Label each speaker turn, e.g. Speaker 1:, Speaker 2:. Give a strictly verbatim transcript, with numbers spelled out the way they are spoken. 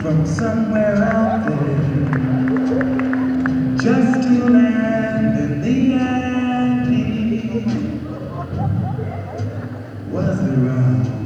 Speaker 1: from somewhere out there, just to land in the Andes. Was it wrong?